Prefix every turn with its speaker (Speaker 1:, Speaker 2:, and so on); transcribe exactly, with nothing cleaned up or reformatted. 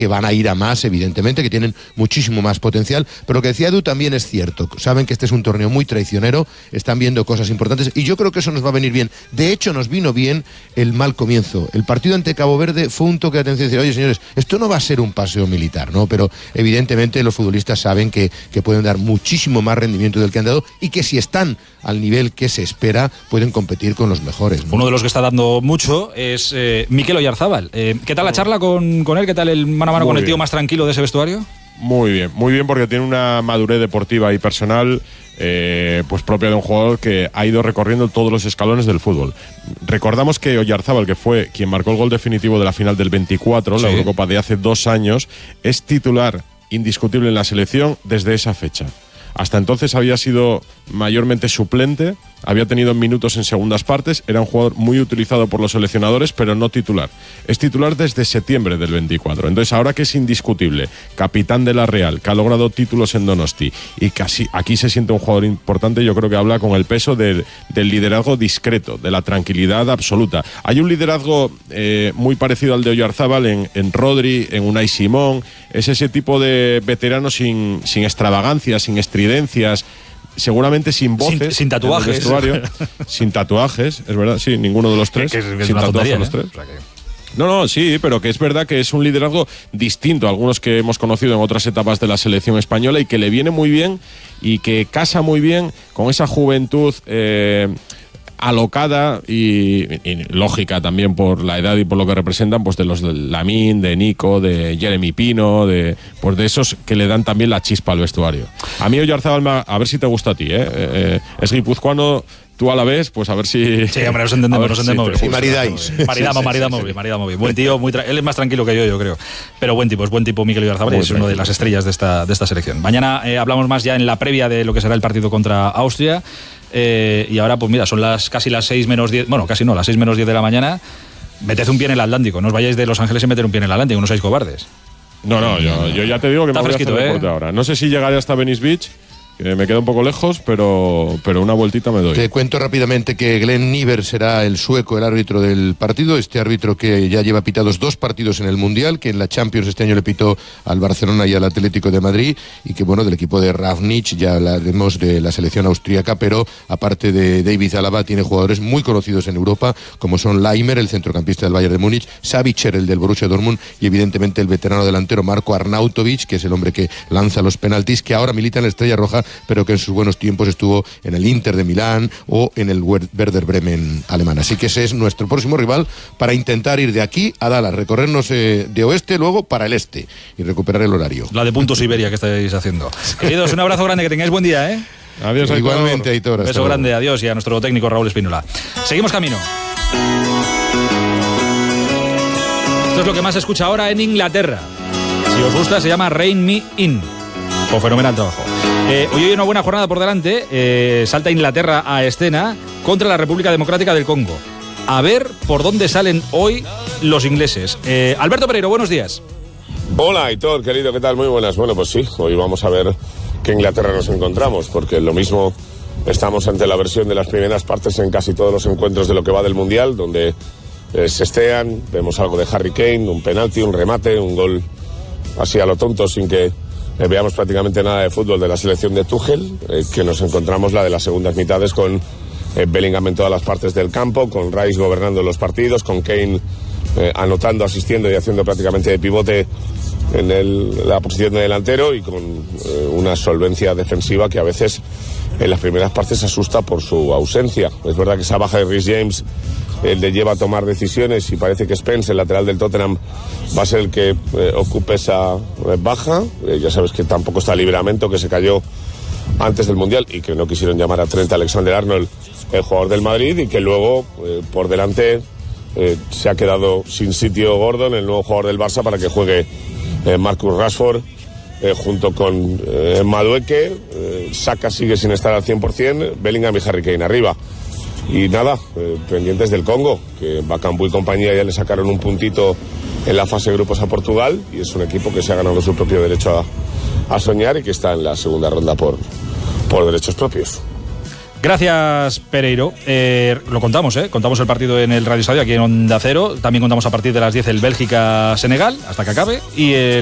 Speaker 1: que van a ir a más, evidentemente, que tienen muchísimo más potencial, pero lo que decía Edu también es cierto. Saben que este es un torneo muy traicionero, están viendo cosas importantes y yo creo que eso nos va a venir bien. De hecho, nos vino bien el mal comienzo. El partido ante Cabo Verde fue un toque de atención y decir, oye, señores, esto no va a ser un paseo militar, ¿no? Pero evidentemente los futbolistas saben que, que pueden dar muchísimo más rendimiento del que han dado y que si están al nivel que se espera, pueden competir con los mejores, ¿no?
Speaker 2: Uno de los que está dando mucho es eh, Mikel Oyarzábal. Eh, ¿Qué tal la charla con, con él? ¿Qué tal el mano a mano con el tío más tranquilo de ese vestuario?
Speaker 3: Muy bien, muy bien, porque tiene una madurez deportiva y personal eh, pues propia de un jugador que ha ido recorriendo todos los escalones del fútbol. Recordamos que Oyarzábal, que fue quien marcó el gol definitivo de la final del veinticuatro, sí, la Eurocopa de hace dos años, es titular indiscutible en la selección desde esa fecha. Hasta entonces había sido mayormente suplente, había tenido minutos en segundas partes, era un jugador muy utilizado por los seleccionadores, pero no titular. Es titular desde septiembre del veinticuatro. Entonces, ahora que es indiscutible, capitán de la Real, que ha logrado títulos en Donosti y casi aquí se siente un jugador importante, yo creo que habla con el peso del, del liderazgo discreto, de la tranquilidad absoluta. Hay un liderazgo eh, muy parecido al de Oyarzábal en, en Rodri, en Unai Simón. Es ese tipo de veterano sin, sin extravagancias, sin estridencias, seguramente sin voces,
Speaker 2: sin, sin tatuajes,
Speaker 3: sin tatuajes, es verdad, sí, ninguno de los tres,
Speaker 2: que, que, que
Speaker 3: sin tatuajes
Speaker 2: ¿eh?
Speaker 3: los tres.
Speaker 2: O sea que...
Speaker 3: No, no, sí, pero que es verdad que es un liderazgo distinto a algunos que hemos conocido en otras etapas de la selección española y que le viene muy bien y que casa muy bien con esa juventud eh, alocada y, y lógica también por la edad y por lo que representan, pues de los de Lamine, de Nico, de Jeremy Pino, de pues de esos que le dan también la chispa al vestuario. A mí Oyarzábal, a ver si te gusta a ti, ¿eh? eh es guipuzcoano, tú a la vez, pues a ver si...
Speaker 2: Sí, hombre, nos entendemos, nos entendemos.
Speaker 1: Si y maridáis.
Speaker 2: Maridamos, maridamos bien, maridamos bien. Buen tío, muy tra- él es más tranquilo que yo, yo creo. Pero buen tipo, es buen tipo Mikel Oyarzábal, es uno de las estrellas de esta, de esta selección. Mañana eh, hablamos más ya en la previa de lo que será el partido contra Austria. Eh, y ahora, pues mira, son las casi las seis menos diez, bueno, casi no, las seis menos diez de la mañana. Meted un pie en el Atlántico, no os vayáis de Los Ángeles y meter un pie en el Atlántico, no seáis cobardes.
Speaker 3: No, no, yo, yo ya te digo que
Speaker 2: está
Speaker 3: me voy
Speaker 2: fresquito,
Speaker 3: a hacer deporte
Speaker 2: ¿eh?
Speaker 3: ahora. No sé si llegaré hasta Venice Beach, que me queda un poco lejos, pero, pero una vueltita me doy.
Speaker 1: Te cuento rápidamente que Glenn Niver será el sueco, el árbitro del partido, este árbitro que ya lleva pitados dos partidos en el Mundial, que en la Champions este año le pitó al Barcelona y al Atlético de Madrid, y que bueno, del equipo de Ravnich, ya hablaremos de la selección austríaca, pero aparte de David Alaba, tiene jugadores muy conocidos en Europa, como son Laimer, el centrocampista del Bayern de Múnich, Savitzer, el del Borussia Dortmund, y evidentemente el veterano delantero Marko Arnautovic, que es el hombre que lanza los penaltis, que ahora milita en la Estrella Roja, pero que en sus buenos tiempos estuvo en el Inter de Milán o en el Werder Bremen alemán. Así que ese es nuestro próximo rival para intentar ir de aquí a Dallas, recorrernos eh, de oeste luego para el este y recuperar el horario.
Speaker 2: La de Punto Siberia que estáis haciendo. Queridos, un abrazo grande, que tengáis buen día, ¿eh?
Speaker 3: Adiós, Aitor.
Speaker 1: Igualmente, Aitor.
Speaker 2: Un beso grande, adiós, y a nuestro técnico Raúl Espínola. Seguimos camino. Esto es lo que más se escucha ahora en Inglaterra. Si os gusta, se llama Rein Me In. O fenomenal trabajo. Eh, hoy hay una buena jornada por delante. Eh, salta Inglaterra a escena contra la República Democrática del Congo. A ver por dónde salen hoy los ingleses. Eh, Alberto Pereiro, buenos días.
Speaker 4: Hola, Aitor, querido, ¿qué tal? Muy buenas. Bueno, pues sí, hoy vamos a ver qué Inglaterra nos encontramos, porque lo mismo estamos ante la versión de las primeras partes en casi todos los encuentros de lo que va del Mundial, donde eh, se estean, vemos algo de Harry Kane, un penalti, un remate, un gol así a lo tonto, sin que Eh, veamos prácticamente nada de fútbol de la selección de Tuchel, eh, que nos encontramos la de las segundas mitades con eh, Bellingham en todas las partes del campo, con Rice gobernando los partidos, con Kane eh, anotando, asistiendo y haciendo prácticamente de pivote en el, la posición de delantero, y con eh, una solvencia defensiva que a veces en las primeras partes asusta por su ausencia. Es verdad que esa baja de Reece James eh, le lleva a tomar decisiones, y parece que Spence, el lateral del Tottenham, va a ser el que eh, ocupe esa eh, baja. Eh, ya sabes que tampoco está Livramento, que se cayó antes del Mundial y que no quisieron llamar a Trent Alexander-Arnold, el jugador del Madrid, y que luego eh, por delante eh, se ha quedado sin sitio Gordon, el nuevo jugador del Barça, para que juegue eh, Marcus Rashford eh, junto con eh, Madueke. eh, Saka sigue sin estar al cien por ciento, Bellingham y Harry Kane arriba. Y nada, eh, pendientes del Congo, que Bakambu y compañía ya le sacaron un puntito en la fase de grupos a Portugal, y es un equipo que se ha ganado su propio derecho a, a soñar, y que está en la segunda ronda por, por derechos propios.
Speaker 2: Gracias, Pereiro. Eh, lo contamos, ¿eh? Contamos el partido en el Radio Estadio, aquí en Onda Cero. También contamos a partir de las diez el Bélgica-Senegal, hasta que acabe. Y eh,